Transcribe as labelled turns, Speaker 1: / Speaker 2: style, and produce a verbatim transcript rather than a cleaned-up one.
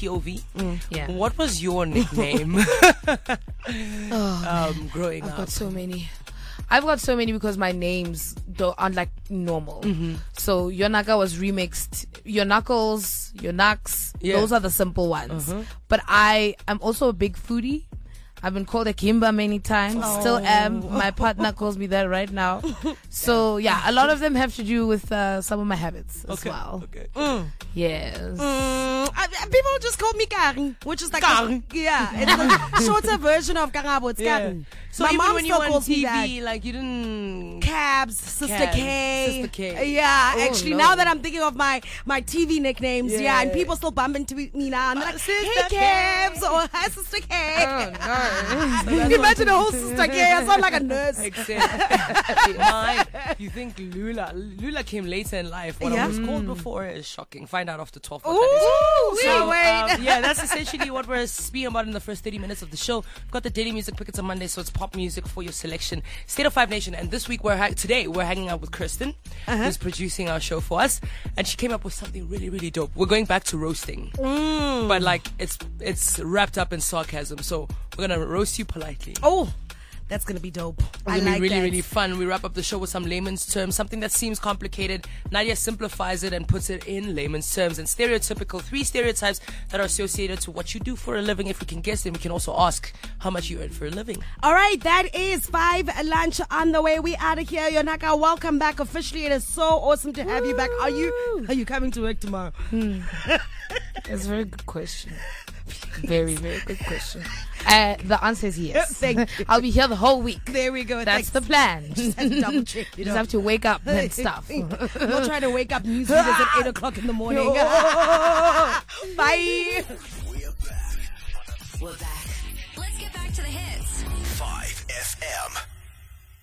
Speaker 1: P O V.
Speaker 2: Mm, yeah.
Speaker 1: What was your nickname
Speaker 2: Oh,
Speaker 1: um, growing
Speaker 2: I've
Speaker 1: up?
Speaker 2: got so many. I've got so many because my names don't, aren't like normal.
Speaker 1: Mm-hmm.
Speaker 2: So Yonaka was remixed. Your Knuckles, your Knux,
Speaker 1: Yeah.
Speaker 2: those are the simple ones.
Speaker 1: Uh-huh.
Speaker 2: But I am also a big foodie. I've been called a Kimba many times.
Speaker 1: Oh.
Speaker 2: Still am. My partner calls me that right now. So yeah, a lot of them have to do with uh, some of my habits as
Speaker 1: Okay.
Speaker 2: well.
Speaker 1: Okay.
Speaker 3: Mm.
Speaker 2: Yes.
Speaker 3: Mm, I, people just call me Karen, which is like
Speaker 1: Karen.
Speaker 3: A, yeah, it's a shorter version of Karabo. It's
Speaker 1: Yeah.
Speaker 3: Karen.
Speaker 1: So
Speaker 3: My
Speaker 1: even
Speaker 3: mom
Speaker 1: when you
Speaker 3: still
Speaker 1: were on
Speaker 3: calls me
Speaker 1: T
Speaker 3: that.
Speaker 1: V, like you didn't.
Speaker 3: Cabs, Sister
Speaker 1: Cabs,
Speaker 3: K.
Speaker 1: Sister K.
Speaker 3: Yeah,
Speaker 2: Oh,
Speaker 3: actually,
Speaker 2: no.
Speaker 3: now that I'm thinking of my, my T V nicknames, yeah.
Speaker 1: Yeah.
Speaker 3: and people still bump into me now. And they're like,
Speaker 1: Sister
Speaker 3: hey,
Speaker 1: K.
Speaker 3: Cabs, or hi, Sister K.
Speaker 2: Oh no.
Speaker 1: So that's
Speaker 3: Imagine
Speaker 1: what-
Speaker 3: a whole Sister K. I sound like a nurse.
Speaker 1: Except mine, you think Lula? Lula came later in life. What
Speaker 3: Yeah.
Speaker 1: I was called before is shocking. Find out after twelve. what
Speaker 3: Ooh,
Speaker 1: that is.
Speaker 3: so
Speaker 1: So,
Speaker 3: wait.
Speaker 1: um, yeah, that's essentially what we're speaking about in the first thirty minutes of the show. We've got the daily music pickets on Monday, so it's pop music for your selection. State of Five Nation, and this week we're ha- today we're hanging out with Kristen,
Speaker 3: Uh-huh.
Speaker 1: who's producing our show for us, and she came up with something really, really dope. We're going back to roasting,
Speaker 3: Mm.
Speaker 1: but like it's it's wrapped up in sarcasm. So we're gonna roast you politely.
Speaker 3: Oh, that's going to be dope.
Speaker 1: It's
Speaker 3: I
Speaker 1: gonna
Speaker 3: like
Speaker 1: be really,
Speaker 3: that.
Speaker 1: really fun. We wrap up the show with some layman's terms, something that seems complicated. Nadia simplifies it and puts it in layman's terms and stereotypical three stereotypes that are associated to what you do for a living. If we can guess them, we can also ask how much you earn for a living.
Speaker 3: All right, that is five lunch on the way. We out of here, Yonaka. Welcome back officially. It is so awesome to have you back. Are you are you coming to work tomorrow?
Speaker 2: That's a very good question. Very, very good question. Uh, the answer is yes.
Speaker 3: Thank you.
Speaker 2: I'll be here the whole week.
Speaker 3: There we go.
Speaker 2: That's
Speaker 3: Thanks.
Speaker 2: the plan.
Speaker 3: Just have to double check. You
Speaker 2: You
Speaker 3: know.
Speaker 2: just have to wake up and stuff.
Speaker 3: I'm not trying to wake up news readers at eight o'clock in the morning. Bye.
Speaker 4: We're back. We're back.
Speaker 5: Let's get back to the hits.
Speaker 4: five F M.